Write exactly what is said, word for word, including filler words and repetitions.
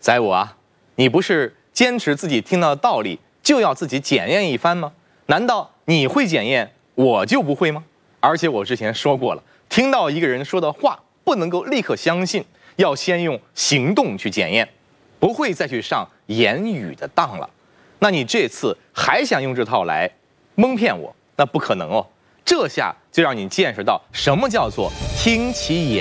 宰我啊！你不是坚持自己听到的道理就要自己检验一番吗？难道你会检验，我就不会吗？而且我之前说过了，听到一个人说的话不能够立刻相信，要先用行动去检验，不会再去上言语的当了。那你这次还想用这套来蒙骗我？那不可能哦！这下就让你见识到什么叫做听其言。